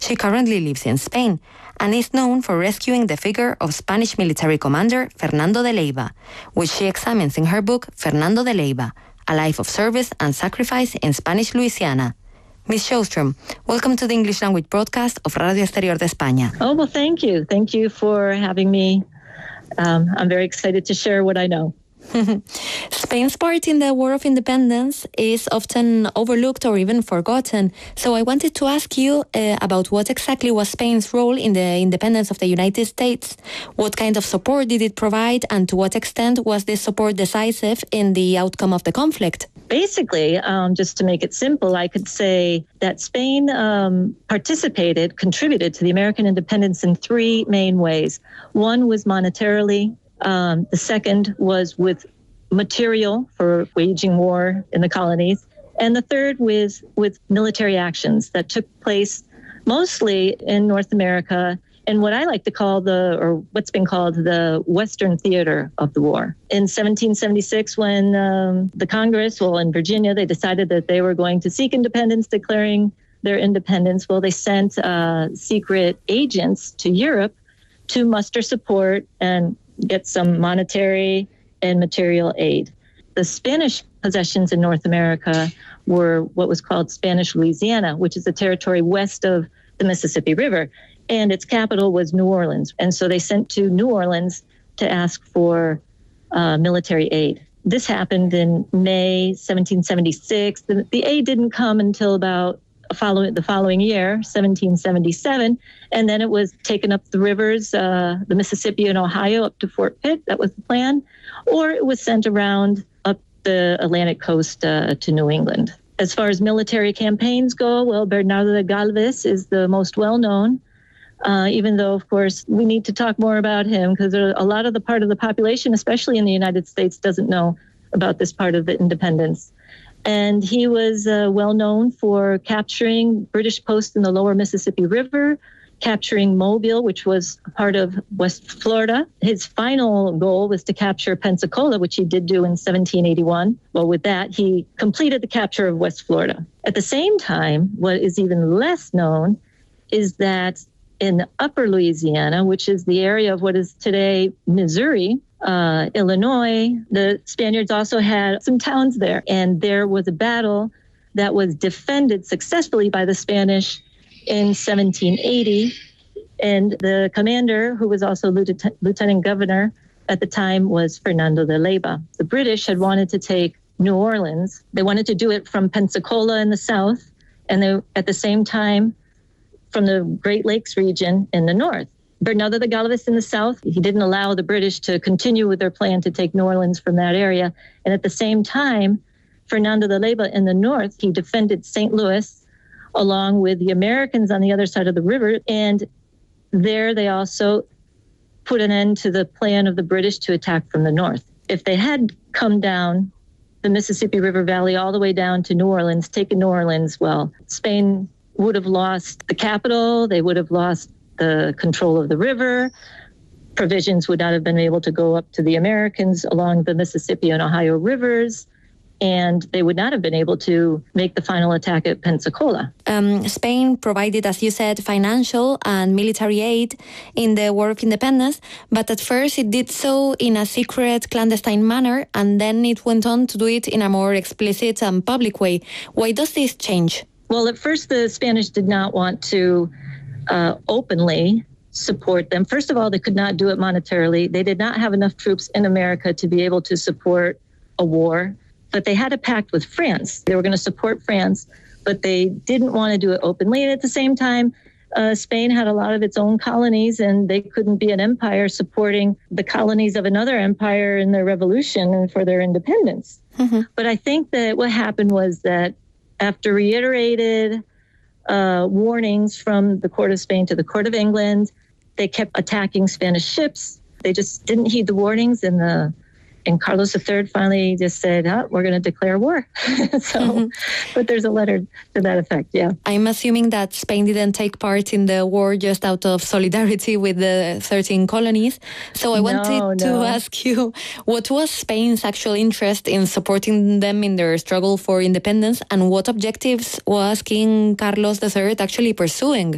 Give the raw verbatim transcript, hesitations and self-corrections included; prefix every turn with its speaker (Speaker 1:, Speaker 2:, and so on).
Speaker 1: She currently lives in Spain and is known for rescuing the figure of Spanish military commander Fernando de Leiva, which she examines in her book Fernando de Leiva, A Life of Service and Sacrifice in Spanish Louisiana. Miz Sjostrom, welcome to the English language broadcast of Radio Exterior de España.
Speaker 2: Oh, well, thank you. Thank you for having me. Um, I'm very excited to share what I know.
Speaker 1: Spain's part in the War of Independence is often overlooked or even forgotten. So I wanted to ask you uh, about what exactly was Spain's role in the independence of the United States. What kind of support did it provide, and to what extent was this support decisive in the outcome of the conflict?
Speaker 2: Basically, um, just to make it simple, I could say that Spain um, participated, contributed to the American independence in three main ways. One was monetarily. Um, the second was with material for waging war in the colonies. And the third was with military actions that took place mostly in North America in what I like to call the, or what's been called the Western theater of the war. In seventeen seventy-six, when um, the Congress, well, in Virginia, they decided that they were going to seek independence, declaring their independence. Well, they sent uh, secret agents to Europe to muster support and get some monetary and material aid. The Spanish possessions in North America were what was called Spanish Louisiana, which is a territory west of the Mississippi River, and its capital was New Orleans. And so they sent to New Orleans to ask for uh, military aid. This happened in May seventeen seventy-six. The, the aid didn't come until about Following the following year, seventeen seventy-seven, and then it was taken up the rivers, uh, the Mississippi and Ohio, up to Fort Pitt. That was the plan, or it was sent around up the Atlantic coast uh, to New England. As far as military campaigns go, well, Bernardo de Galvez is the most well-known, uh, even though, of course, we need to talk more about him because a lot of the part of the population, especially in the United States, doesn't know about this part of the independence. And he was uh, well known for capturing British posts in the lower Mississippi River, capturing Mobile, which was a part of West Florida. His final goal was to capture Pensacola, which he did do in seventeen eighty-one. Well, with that, he completed the capture of West Florida. At the same time, what is even less known is that in Upper Louisiana, which is the area of what is today Missouri, Uh, Illinois, the Spaniards also had some towns there, and there was a battle that was defended successfully by the Spanish in seventeen eighty, and the commander, who was also lieutenant, lieutenant governor at the time, was Fernando de Leiva. The British had wanted to take New Orleans. They wanted to do it from Pensacola in the south, and they, at the same time from the Great Lakes region in the north. Bernardo de Galvez in the south, he didn't allow the British to continue with their plan to take New Orleans from that area. And at the same time, Fernando de Leiva in the north, he defended Saint Louis along with the Americans on the other side of the river. And there they also put an end to the plan of the British to attack from the north. If they had come down the Mississippi River Valley all the way down to New Orleans, taken New Orleans, well, Spain would have lost the capital, they would have lost the control of the river. Provisions would not have been able to go up to the Americans along the Mississippi and Ohio rivers, and they would not have been able to make the final attack at Pensacola.
Speaker 1: Um, Spain provided, as you said, financial and military aid in the War of Independence, but at first it did so in a secret, clandestine manner, and then it went on to do it in a more explicit and public way. Why does this change?
Speaker 2: Well, at first the Spanish did not want to Uh, openly support them. First of all, they could not do it monetarily. They did not have enough troops in America to be able to support a war, but they had a pact with France. They were going to support France, but they didn't want to do it openly. And at the same time, uh, Spain had a lot of its own colonies, and they couldn't be an empire supporting the colonies of another empire in their revolution and for their independence. Mm-hmm. But I think that what happened was that after reiterated Uh, warnings from the Court of Spain to the Court of England, they kept attacking Spanish ships. They just didn't heed the warnings, and the and Carlos the Third finally just said, oh, we're going to declare war. so, mm-hmm. But there's a letter to that effect, yeah.
Speaker 1: I'm assuming that Spain didn't take part in the war just out of solidarity with the thirteen colonies. So I wanted
Speaker 2: no, no.
Speaker 1: to ask you, what was Spain's actual interest in supporting them in their struggle for independence, and what objectives was King Carlos the Third actually pursuing?